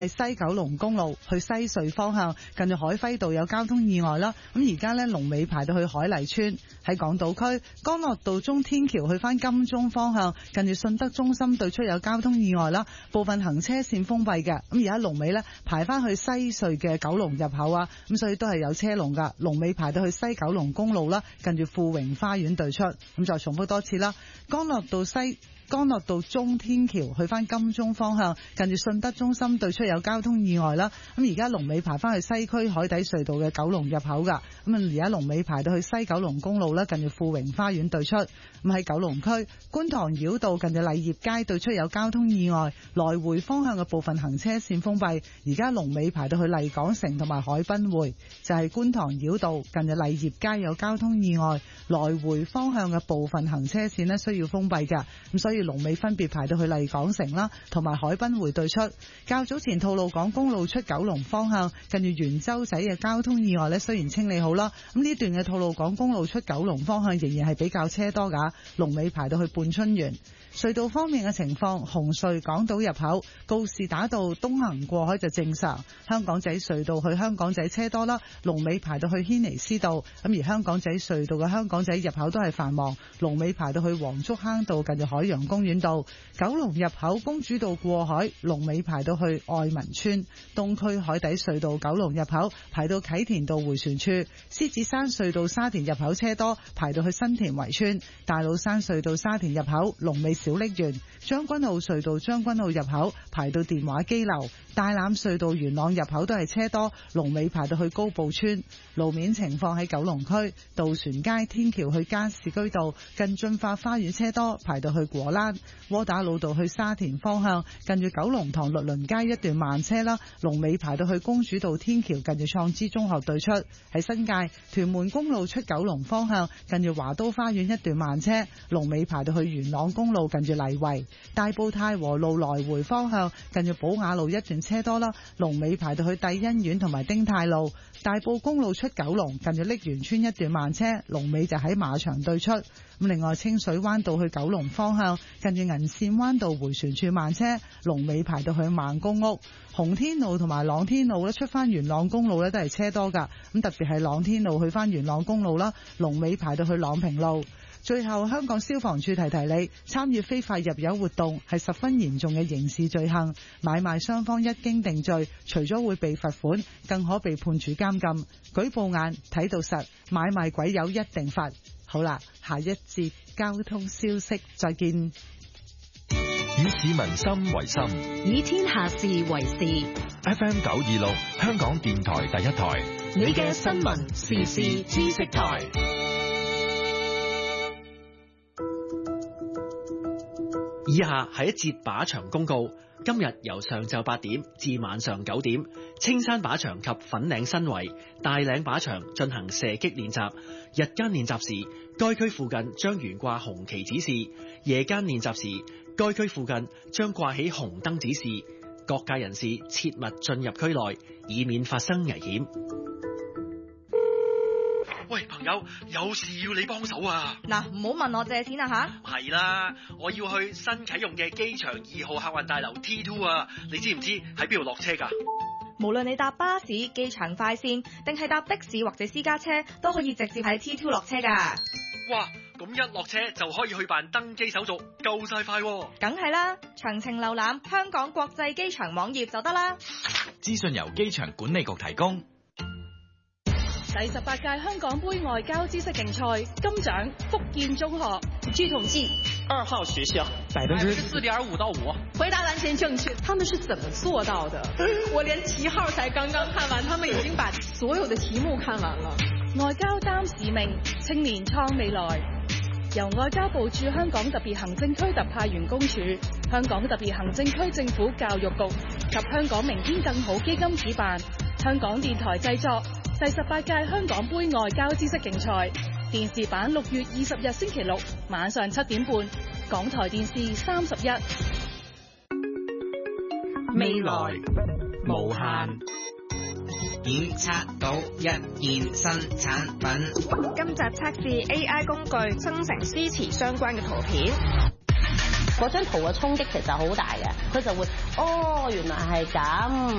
西九龍公路去西隧方向，近住海輝道有交通意外啦。咁而家呢，龍尾排到去海麗村。喺港島區干諾道中天橋去翻金鐘方向，近住信德中心對出有交通意外啦，部分行車線封閉嘅。咁而家龍尾呢，排翻去西隧嘅九龍入口啊，咁所以都係有車龍噶。龍尾排到去西九龍公路啦，近住富榮花園對出。咁再重複多次啦，干諾道中天橋去翻金鐘方向，近住信德中心對出有交通意外啦。咁而家龍尾排翻去西區海底隧道嘅九龍入口噶。咁而家龍尾排到去西九龍公路啦，近住富榮花園對出。咁喺九龍區觀塘繞道近住麗業街對出有交通意外，來回方向嘅部分行車線封閉。而家龍尾排到去麗港城同埋海濱匯，就係觀塘繞道近住麗業街有交通意外，來回方向嘅部分行車線呢需要封閉噶。咁所以龍尾分別排到去麗港城啦，同埋海濱匯對出。較早前吐露港公路出九龍方向，近住元洲仔嘅交通意外呢，雖然清理好啦，咁呢段嘅吐露港公路出九龍方向仍然係比較車多噶，龍尾排到去半春園。隧道方面嘅情況，紅隧港島入口告士打道東行過海就正常，香港仔隧道去香港仔車多啦，龍尾排到去軒尼詩道。咁而香港仔隧道嘅香港仔入口都係繁忙，龍尾排到去黃竹坑道近住海洋公園道。九龍入口公主道過海，龍尾排到去愛民村。東區海底隧道九龍入口排到啟田道迴旋處。獅子山隧道沙田入口車多，排到去新田圍村。大老山隧道沙田入口龍尾小瀝源。將軍澳隧道將軍澳入口排到電話機樓。大欖隧道元朗入口都係車多，龍尾排到去高埔村。路面情況喺九龍區渡船街天橋去加士居道近駿發花園車多，排到去果欄。窩打老道去沙田方向近住九龍塘律倫街一段慢車啦，龍尾排到去公主道天橋近住創知中學對出。喺新界屯門公路出九龍方向近住華都花園一段慢車，龍尾排到去元朗公路近住泥圍。大埔太和路來回方向近住寶雅路一段車多啦，龍尾排到去帝欣苑同埋丁太路。大埔公路出九龍近住瀝源村一段慢車，龍尾就喺馬場對出。咁另外清水灣道去九龍方向近住銀線灣道迴旋處慢車，龍尾排到去孟公屋。洪天路同埋朗天路咧出翻元朗公路咧都係車多噶，咁特別係朗天路去翻元朗公路啦，龍尾排到去朗平路。最後，香港消防處提提你，參與非法入油活動係十分嚴重嘅刑事罪行，買賣雙方一經定罪，除咗會被罰款，更可被判處監禁。舉報眼睇到實，買賣鬼友一定罰。好啦，下一節交通消息再見。 以市民心為心， 以天下事為事。 FM 926，香港電台第一台， 你嘅新聞時事知識台。 以下係一節靶場公告。今日由上晝8點至晚上9點，青山靶場及粉嶺新圍、大嶺靶場進行射擊練習。日間練習時，該區附近將懸掛紅旗指示；夜間練習時，該區附近將掛起紅燈指示。各界人士切勿進入區內，以免發生危險。 喂，朋友，有事要你幫手啊！ 嗱，唔好問我借錢啊吓！ 係啦，我要去新啟用嘅機場2號客運大樓 T2 啊！你知唔知喺邊度落車㗎？ 無論你搭巴士、機場快線，定係搭的士或者私家車，都可以直接喺 T2 落車㗎。 哇！咁一落車就可以去辦登機手續，夠晒快喎！ 梗係啦，詳情瀏覽香港國際機場網頁就得啦。 資訊由機場管理局提供。 第18屆香港杯外交知識競賽金獎福建中學。 據統計，2號學校4.5%到5%。 回答完全正確，他們是怎麼做到的？我連7號才剛剛看完，他們已經把所有的題目看完了。外交擔使命，青年創未來。由外交部駐香港特別行政區特派員公署、香港特別行政區政府教育局及香港明天更好基金主辦，香港電台製作第18屆香港杯外交知識競賽電視版6月20日星期六晚上7點半，港台電視31。 未來無限。 檢測到一件新產品。 今集測試 AI 工具生成詩詞相關嘅圖片。 嗰張圖嘅衝擊其實好大嘅，佢就會原來係咁。